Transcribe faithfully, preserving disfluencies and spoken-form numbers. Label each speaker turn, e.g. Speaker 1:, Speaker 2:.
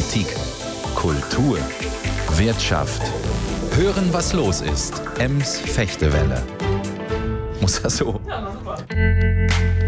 Speaker 1: Politik, Kultur, Wirtschaft. Hören, was los ist. Ems Fechtewelle. Muss das so?
Speaker 2: Ja, na super.